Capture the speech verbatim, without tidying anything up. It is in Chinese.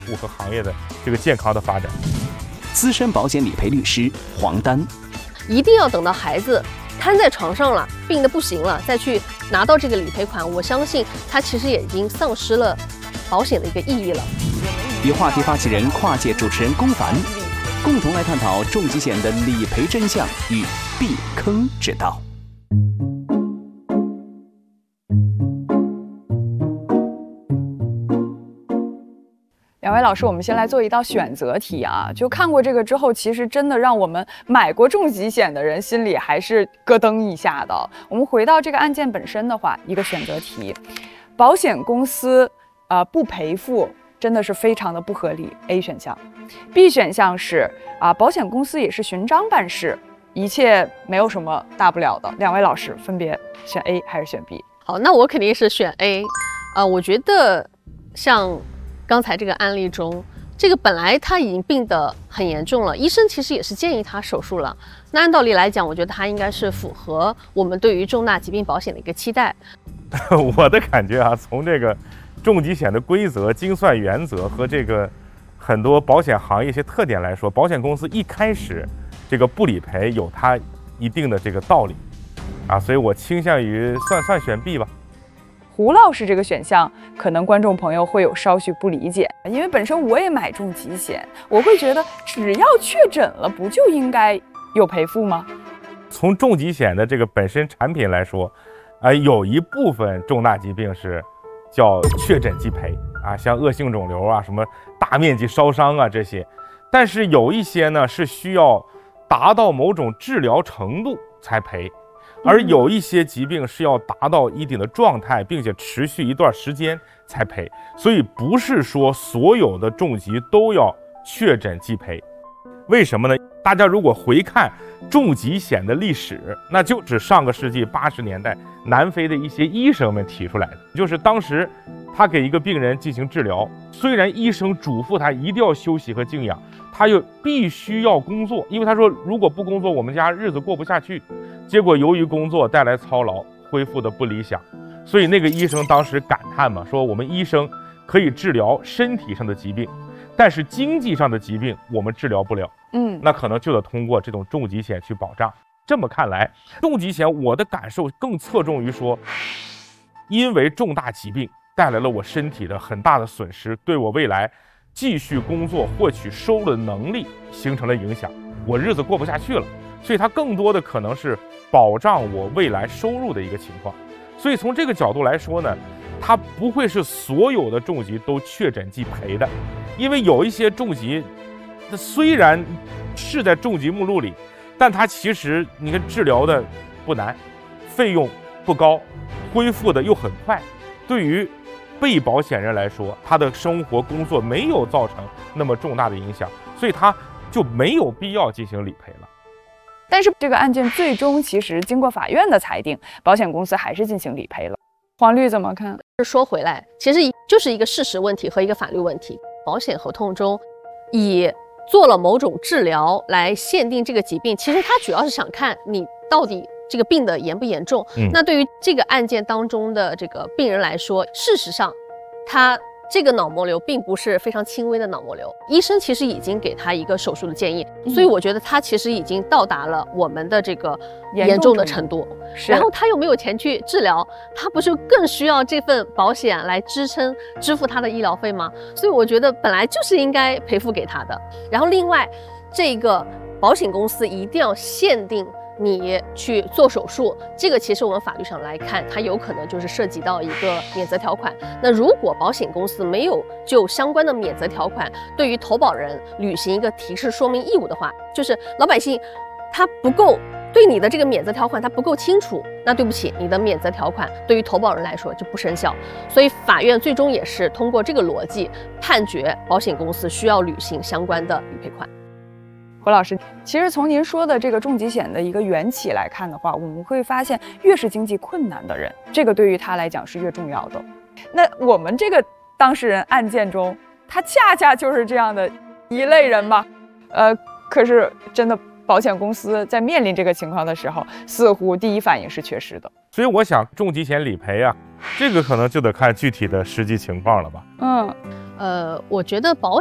和行业的这个健康的发展。 资深保险理赔律师黄丹， 一定要等到孩子瘫在床上了，病得不行了，再去拿到这个理赔款，我相信他其实也已经丧失了保险的一个意义了。 与话题发起人、跨界主持人龚凡共同来探讨重疾险的理赔真相与避坑之道。 两位老师，我们先来做一道选择题啊！就看过这个之后，其实真的让我们买过重疾险的人心里还是咯噔一下的。我们回到这个案件本身的话，一个选择题，保险公司呃不赔付真的是非常的不合理。A 选项 ，B 选项是啊，保险公司也是循章办事，一切没有什么大不了的。两位老师分别选 A 还是选 B？ 好，那我肯定是选 A。呃，我觉得像刚才这个案例中，这个本来他已经病得很严重了，医生其实也是建议他手术了。那按道理来讲，我觉得他应该是符合我们对于重大疾病保险的一个期待。 我的感觉啊，从这个重疾险的规则、精算原则和这个很多保险行业一些特点来说，保险公司一开始这个不理赔有它一定的这个道理啊，所以我倾向于算算选 B 吧。 胡老师这个选项，可能观众朋友会有稍许不理解，因为本身我也买重疾险，我会觉得只要确诊了，不就应该有赔付吗？ 从重疾险的这个本身产品来说，呃，有一部分重大疾病是叫确诊即赔啊，像恶性肿瘤啊、什么大面积烧伤啊这些，但是有一些呢是需要达到某种治疗程度才赔。而有一些疾病是要达到一定的状态，并且持续一段时间才赔，所以不是说所有的重疾都要确诊即赔。为什么呢？大家如果回看重疾险的历史，那就是上个世纪八十年代南非的一些医生们提出来的，就是当时他给一个病人进行治疗，虽然医生嘱咐他一定要休息和静养，他又必须要工作，因为他说如果不工作，我们家日子过不下去。结果由于工作带来操劳，恢复的不理想，所以那个医生当时感叹嘛，说我们医生可以治疗身体上的疾病，但是经济上的疾病我们治疗不了。嗯，那可能就得通过这种重疾险去保障。这么看来，重疾险我的感受更侧重于说，因为重大疾病带来了我身体的很大的损失，对我未来继续工作获取收入的能力形成了影响，我日子过不下去了，所以它更多的可能是保障我未来收入的一个情况。所以从这个角度来说呢，它不会是所有的重疾都确诊即赔的，因为有一些重疾虽然是在重疾目录里，但它其实你看治疗的不难，费用不高，恢复的又很快，对于被保险人来说，他的生活工作没有造成那么重大的影响，所以他就没有必要进行理赔了。 但是这个案件最终其实经过法院的裁定，保险公司还是进行理赔了。黄律怎么看？ 说回来，其实就是一个事实问题和一个法律问题。保险合同中以做了某种治疗来限定这个疾病，其实它主要是想看你到底这个病的严不严重。嗯，那对于这个案件当中的这个病人来说，事实上他这个脑膜瘤并不是非常轻微的脑膜瘤，医生其实已经给他一个手术的建议，嗯，所以我觉得他其实已经到达了我们的这个严重的程度。然后他又没有钱去治疗，他不是更需要这份保险来支撑支付他的医疗费吗？所以我觉得本来就是应该赔付给他的。然后另外，这个保险公司一定要限定你去做手术，这个其实我们法律上来看，它有可能就是涉及到一个免责条款。那如果保险公司没有就相关的免责条款对于投保人履行一个提示说明义务的话，就是老百姓他不够对你的这个免责条款他不够清楚，那对不起，你的免责条款对于投保人来说就不生效。所以法院最终也是通过这个逻辑判决保险公司需要履行相关的理赔款。 胡老师，其实从您说的这个重疾险的一个缘起来看的话，我们会发现越是经济困难的人，这个对于他来讲是越重要的。那我们这个当事人案件中，他恰恰就是这样的一类人嘛。呃，可是真的保险公司在面临这个情况的时候，似乎第一反应是缺失的。 所以我想重疾险理赔啊，这个可能就得看具体的实际情况了吧。 嗯。 呃，我觉得保